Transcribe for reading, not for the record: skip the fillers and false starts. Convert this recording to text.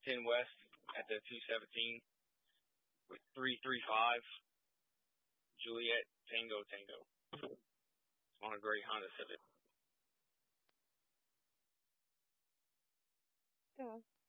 10 West at the 217 with 335 Juliet Tango Tango. It's on a great Honda Civic. Yeah.